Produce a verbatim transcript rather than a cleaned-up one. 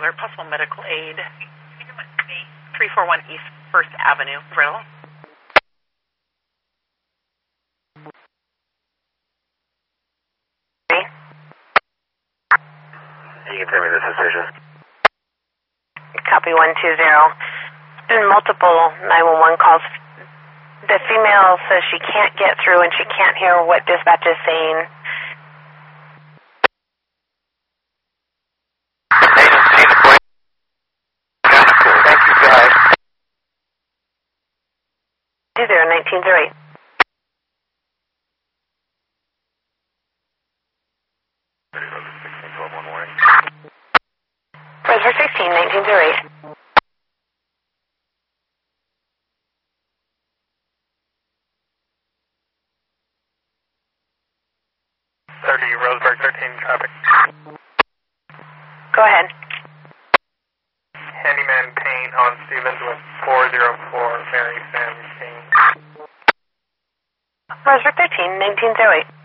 alert, possible medical aid. three four one East First Avenue, Riddle. You can tell me this decision. Copy one two zero. There's been multiple nine one one calls. The female says she can't get through and she can't hear what dispatch is saying. Thank you, guys. two zero nineteen zero eight. Roger sixteen nineteen zero eight. thirty, Roseburg thirteen, traffic. Go ahead. Handyman paint on Stevens with four zero four, Mary Sam King. Roger thirteen nineteen zero eight.